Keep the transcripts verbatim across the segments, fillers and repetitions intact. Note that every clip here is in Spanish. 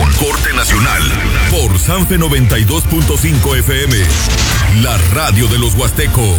Corte nacional por Sanfe noventa y dos punto cinco F M, la radio de los huastecos.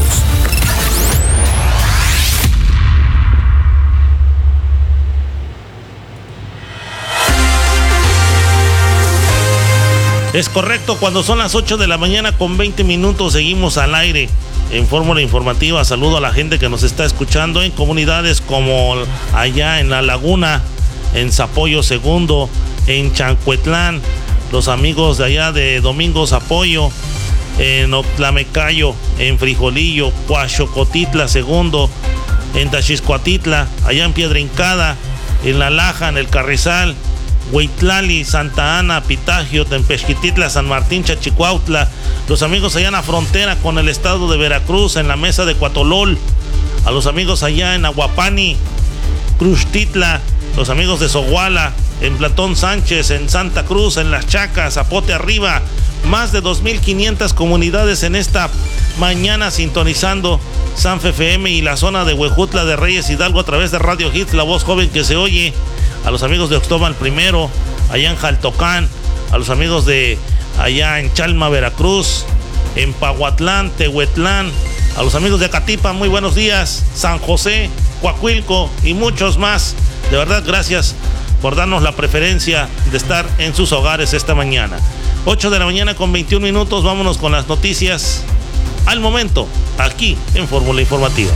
Es correcto, cuando son las ocho de la mañana con veinte minutos seguimos al aire en Fórmula Informativa. Saludo a la gente que nos está escuchando en comunidades como allá en La Laguna, en Zapoyo Segundo, en Chancuetlán, los amigos de allá de Domingo Zapoyo, en Octlamecayo, en Frijolillo, Coaxocotitla Segundo, en Taxiscuatitla, allá en Piedra Hincada, en La Laja, en el Carrizal, Huitlali, Santa Ana, Pitagio, Tempexquititla, San Martín, Chachicuautla, los amigos allá en la frontera con el estado de Veracruz, en la mesa de Cuatolol, a los amigos allá en Aguapani, Cruztitla, los amigos de Soguala, en Platón Sánchez, en Santa Cruz, en Las Chacas, Zapote Arriba, más de dos mil quinientas comunidades en esta mañana sintonizando Sanfe F M y la zona de Huejutla de Reyes Hidalgo a través de Radio Hits, la voz joven que se oye. A los amigos de Oxtoban Primero, allá en Jaltocán, a los amigos de allá en Chalma, Veracruz, en Pahuatlán, Tehuetlán, a los amigos de Acatipa, muy buenos días, San José, Coahuilco y muchos más. De verdad, gracias por darnos la preferencia de estar en sus hogares esta mañana. ocho de la mañana con veintiún minutos, vámonos con las noticias al momento, aquí en Fórmula Informativa.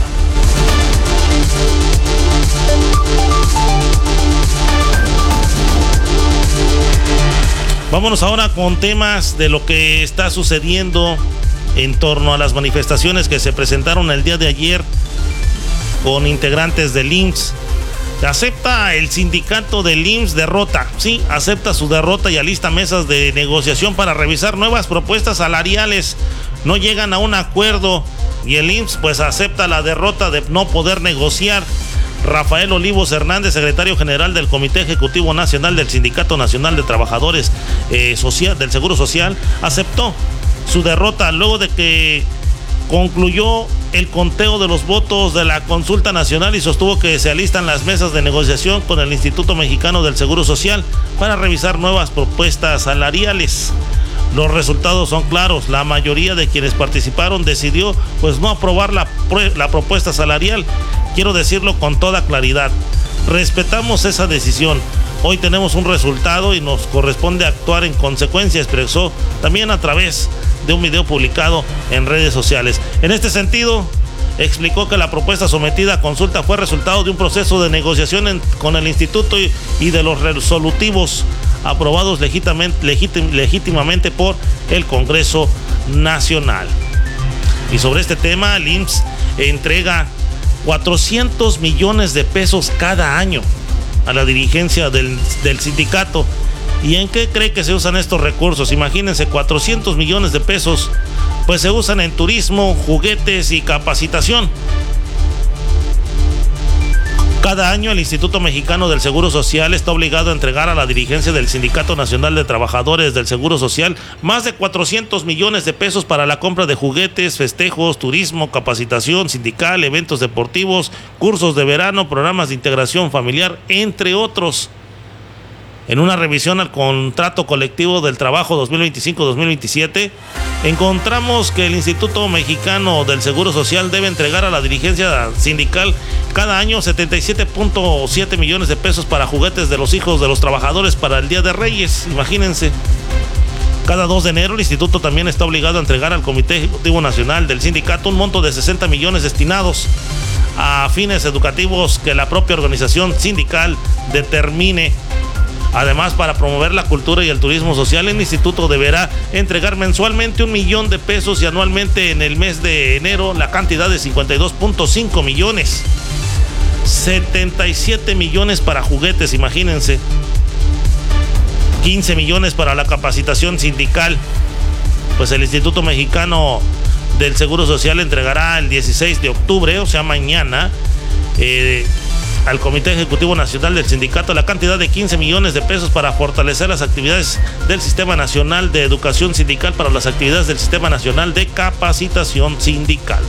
Vámonos ahora con temas de lo que está sucediendo en torno a las manifestaciones que se presentaron el día de ayer con integrantes del I M S S. Acepta el sindicato del I M S S derrota, sí, acepta su derrota y alista mesas de negociación para revisar nuevas propuestas salariales. No llegan a un acuerdo y el I M S S pues acepta la derrota de no poder negociar. Rafael Olivos Hernández, secretario general del Comité Ejecutivo Nacional del Sindicato Nacional de Trabajadores eh, Social, del Seguro Social, aceptó su derrota luego de que concluyó el conteo de los votos de la consulta nacional y sostuvo que se alistan las mesas de negociación con el Instituto Mexicano del Seguro Social para revisar nuevas propuestas salariales. Los resultados son claros. La mayoría de quienes participaron decidió pues no aprobar la, la propuesta salarial. Quiero decirlo con toda claridad. Respetamos esa decisión. Hoy tenemos un resultado y nos corresponde actuar en consecuencia, expresó también a través de un video publicado en redes sociales. En este sentido, explicó que la propuesta sometida a consulta fue resultado de un proceso de negociación en, con el instituto y, y de los resolutivos aprobados legítimamente, legítim, legítimamente por el Congreso Nacional. Y sobre este tema, el I M S S entrega cuatrocientos millones de pesos cada año a la dirigencia del, del sindicato. ¿Y en qué cree que se usan estos recursos? Imagínense, cuatrocientos millones de pesos, pues se usan en turismo, juguetes y capacitación. Cada año el Instituto Mexicano del Seguro Social está obligado a entregar a la dirigencia del Sindicato Nacional de Trabajadores del Seguro Social más de cuatrocientos millones de pesos para la compra de juguetes, festejos, turismo, capacitación sindical, eventos deportivos, cursos de verano, programas de integración familiar, entre otros. En una revisión al contrato colectivo del trabajo dos mil veinticinco dos mil veintisiete, encontramos que el Instituto Mexicano del Seguro Social debe entregar a la dirigencia sindical cada año setenta y siete punto siete millones de pesos para juguetes de los hijos de los trabajadores para el Día de Reyes. Imagínense. Cada dos de enero el instituto también está obligado a entregar al Comité Ejecutivo Nacional del Sindicato un monto de sesenta millones destinados a fines educativos que la propia organización sindical determine. Además, para promover la cultura y el turismo social, el instituto deberá entregar mensualmente un millón de pesos y anualmente en el mes de enero la cantidad de cincuenta y dos punto cinco millones. setenta y siete millones para juguetes, imagínense. quince millones para la capacitación sindical. Pues el Instituto Mexicano del Seguro Social entregará el dieciséis de octubre, o sea mañana, eh, al Comité Ejecutivo Nacional del Sindicato la cantidad de quince millones de pesos para fortalecer las actividades del Sistema Nacional de Educación Sindical para las actividades del Sistema Nacional de Capacitación Sindical.